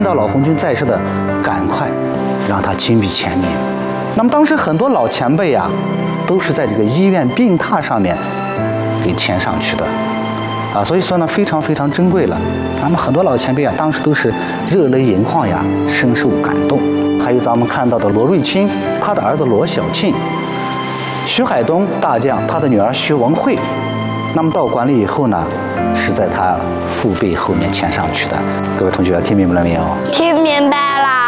到老红军在世的，赶快让他亲笔签名。那么当时很多老前辈啊，都是在这个医院病榻上面给签上去的，啊，所以说呢非常非常珍贵了。那么很多老前辈啊，当时都是热泪盈眶呀，深受感动。还有咱们看到的罗瑞卿，他的儿子罗小庆，徐海东大将他的女儿徐文慧，那么到馆里以后呢，是在他父辈后面签上去的。各位同学听明白了没有？ 听明白啦。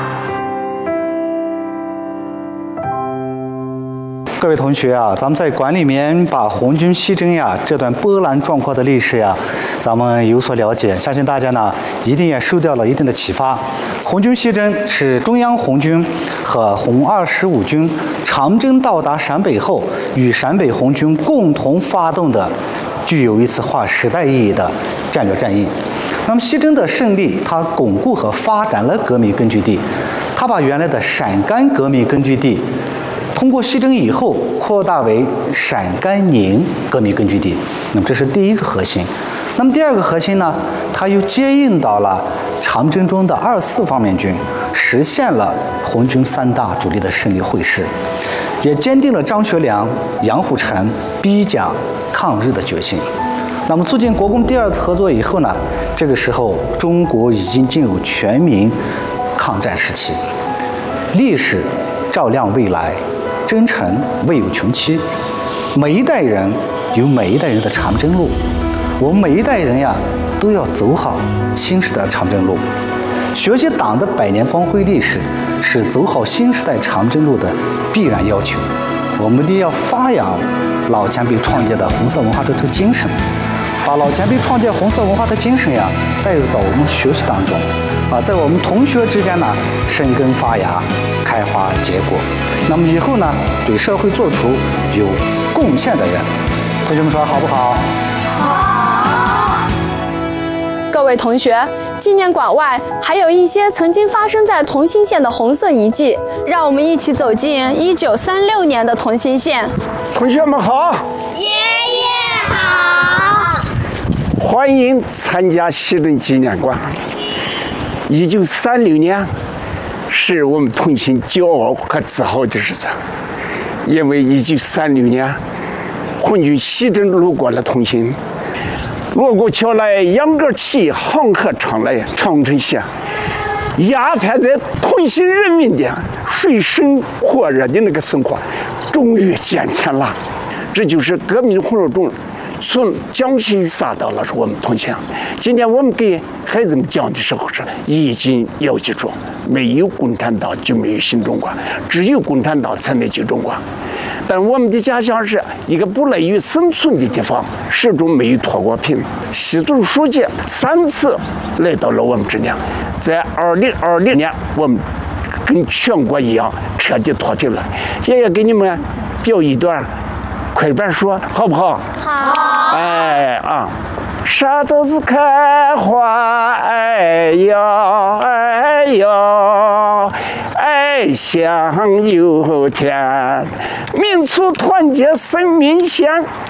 各位同学啊，咱们在馆里面把红军西征呀这段波澜壮阔的历史呀，咱们有所了解，相信大家呢一定也受到了一定的启发。红军西征是中央红军和红25军长征到达陕北后，与陕北红军共同发动的具有一次划时代意义的战略战役。那么西征的胜利，它巩固和发展了革命根据地，它把原来的陕甘革命根据地通过西征以后扩大为陕甘宁革命根据地，那么这是第一个核心。那么第二个核心呢，它又接应到了长征中的24方面军，实现了红军3大主力的胜利会师，也坚定了张学良、杨虎城逼蒋抗日的决心。那么促进国共第2次合作以后呢，这个时候中国已经进入全民抗战时期，历史照亮未来，征程未有穷期，每一代人有每一代人的长征路，我们每一代人呀都要走好新时代的长征路。学习党的100年光辉历史，是走好新时代长征路的必然要求。我们一定要发扬老前辈创建的红色文化这套精神，把老前辈创建红色文化的精神呀带入到我们学习当中，啊，在我们同学之间呢生根发芽，开花结果。那么以后呢，对社会做出有贡献的人，同学们说好不好？ 好。 各位同学，纪念馆外还有一些曾经发生在同心县的红色遗迹，让我们一起走进1936年的同心县。 同学们好， 爷爷好， 欢迎参加西征纪念馆。1936年是我们同心骄傲和自豪的日子，因为1936年红军西征路过了同心，锣鼓敲来，秧歌起，黄河唱来，长城下，压迫在同心人民的水深火热的那个生活终于见天了。这就是革命红肉种从江西撒到了我们同乡。今天我们给孩子们讲的时候是一定要记住，没有共产党就没有新中国，只有共产党才能救中国。但我们的家乡是一个不乐于生存的地方，始终没有脱过贫。习总书记3次来到了我们这里，在2020年我们跟全国一样彻底脱贫了。爷爷给你们表一段快板说好不好？ 好。 哎啊，啥枣子开花，哎呀哎呀，爱乡又甜，民族团结生民贤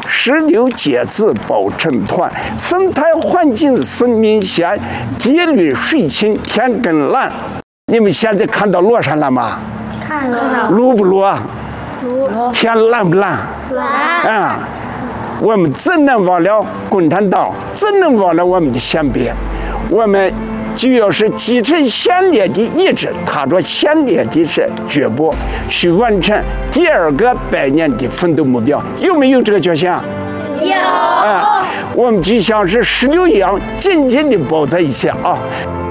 ，16节子抱成团，生态环境生民贤，地绿水清天更蓝。你们现在看到乐山了吗？ 看到。 绿不绿？ 绿。 天蓝不蓝？ 蓝。 啊，我们怎能忘了共产党？怎能忘了我们的先辈？我们就要是继承先烈的意志，踏着先烈的脚步，去完成第2个100年的奋斗目标。有没有这个决心？ 有。 我们就像是石榴一样紧紧地抱在一起啊！